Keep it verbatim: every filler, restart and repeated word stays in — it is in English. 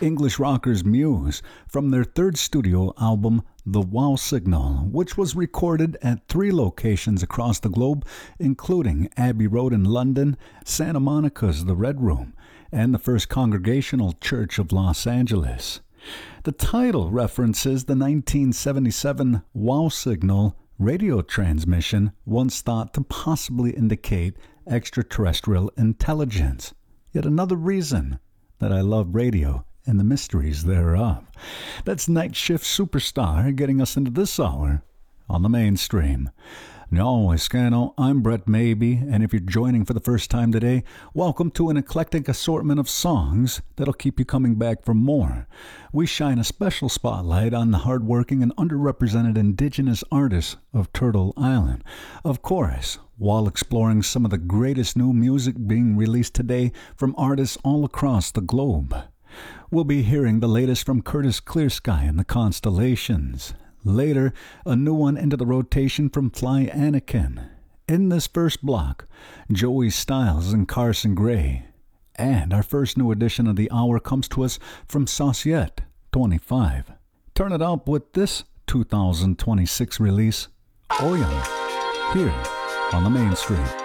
English rockers Muse from their third studio album, The Wow Signal, which was recorded at three locations across the globe, including Abbey Road in London, Santa Monica's The Red Room, and the First Congregational Church of Los Angeles. The title references the nineteen seventy-seven Wow Signal radio transmission, once thought to possibly indicate extraterrestrial intelligence. Yet another reason that I love radio and the mysteries thereof. That's Night Shift Superstar getting us into this hour on the mainstream. No, Escano, I'm Brett Maybe, and if you're joining for the first time today, welcome to an eclectic assortment of songs that'll keep you coming back for more. We shine a special spotlight on the hardworking and underrepresented indigenous artists of Turtle Island, of course, while exploring some of the greatest new music being released today from artists all across the globe. We'll be hearing the latest from Curtis Clearsky and the Constellations. Later, a new one into the rotation from Fly Anakin. In this first block, Joey Styles and Carson Gray. And our first new edition of the hour comes to us from Sauciette twenty-five. Turn it up with this two thousand twenty-six release, Oyan, here on the mainstream.